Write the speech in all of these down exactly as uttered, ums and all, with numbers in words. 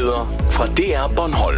Nyheder fra D R Bornholm.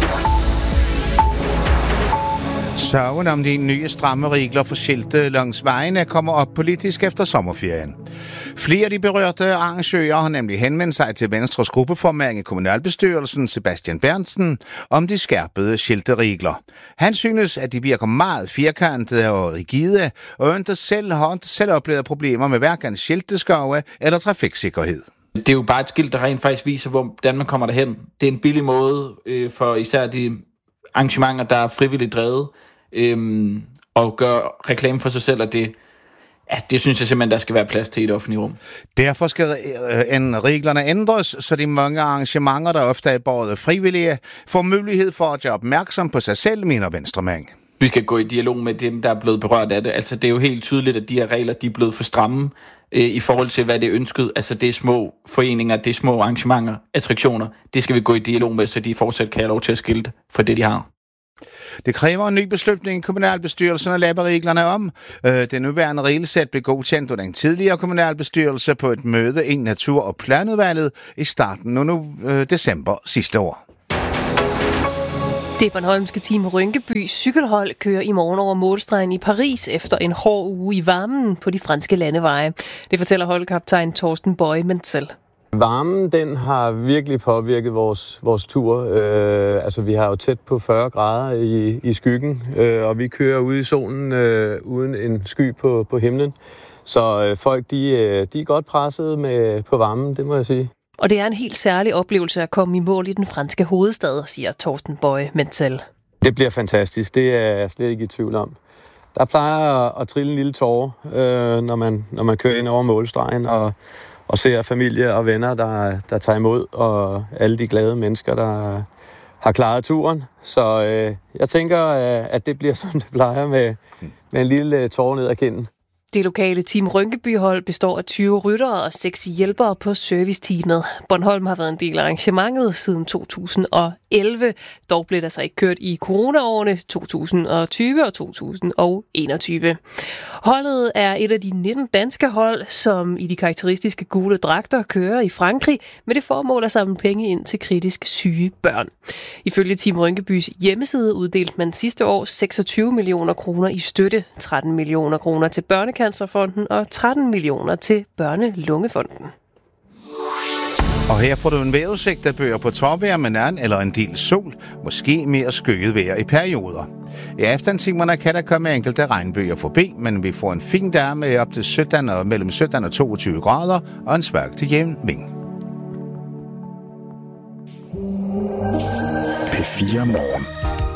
Sagen om de nye stramme regler for skilte langs vejene kommer op politisk efter sommerferien. Flere af de berørte arrangører har nemlig henvendt sig til Venstres gruppeformand i kommunalbestyrelsen, Sebastian Berntsen, om de skærpede skilteregler. Han synes, at de virker meget firkantede og rigide, og ikke selv har ikke selv oplevet problemer med hverken skilteskove eller trafiksikkerhed. Det er jo bare et skilt, der rent faktisk viser, hvordan man kommer derhen. Det er en billig måde øh, for især de arrangementer, der er frivilligt drevet, øhm, og gør reklame for sig selv, og det, ja, det synes jeg simpelthen, der skal være plads til i et offentligt rum. Derfor skal øh, reglerne ændres, så de mange arrangementer, der ofte er både frivillige, får mulighed for at gøre opmærksom på sig selv, mener Venstremand. Vi skal gå i dialog med dem, der er blevet berørt af det. Altså, det er jo helt tydeligt, at de her regler, de er blevet for stramme øh, i forhold til, hvad det er ønsket. Altså, det er små foreninger, det er små arrangementer, attraktioner. Det skal vi gå i dialog med, så de fortsat kan have lov til at skilte for det, de har. Det kræver en ny beslutning i kommunalbestyrelsen at lave reglerne om. Det nuværende regelsæt blev godkendt af den tidligere kommunalbestyrelse på et møde i Natur- og Planudvalget i starten af nu, øh, december sidste år. Det bornholmske team Rynkeby cykelhold kører i morgen over målstregen i Paris efter en hård uge i varmen på de franske landeveje. Det fortæller holdkaptajn Torsten Boye Menzel. Varmen, den har virkelig påvirket vores, vores tur. Øh, altså, vi har jo tæt på fyrre grader i, i skyggen, øh, og vi kører ude i solen øh, uden en sky på, på himlen. Så øh, folk, de, de er godt presset med, på varmen, det må jeg sige. Og det er en helt særlig oplevelse at komme i mål i den franske hovedstad, siger Torsten Boye Menzel. Det bliver fantastisk, det er jeg slet ikke i tvivl om. Der plejer at, at trille en lille tåre, øh, når, man, når man kører ind over målstregen, og og ser familie og venner, der, der tager imod, og alle de glade mennesker, der har klaret turen. Så øh, jeg tænker, at det bliver, som det plejer, med, med en lille tåre ned ad kinden. Det lokale team Rynkeby-hold består af tyve ryttere og seks hjælpere på serviceteamet. Bornholm har været en del af arrangementet siden to tusind og elleve. Dog blev der så ikke kørt i coronaårene to tusind og tyve og to tusind og enogtyve. Holdet er et af de nitten danske hold, som i de karakteristiske gule dragter kører i Frankrig med det formål at samle penge ind til kritisk syge børn. Ifølge Team Rynkebys hjemmeside uddelte man sidste år seksogtyve millioner kroner i støtte, tretten millioner kroner til Børnecancerfonden og tretten millioner til Børnelungefonden. Og her får du en vejrudsigt, der bøger på tårvejr med nærn eller en del sol, måske mere skygget vejr i perioder. I aftentimerne kan der komme enkelte regnbøger forbi, men vi får en fin dag med op til sytten og mellem sytten og toogtyve grader og en svag til jævn vind. P fire Morgen.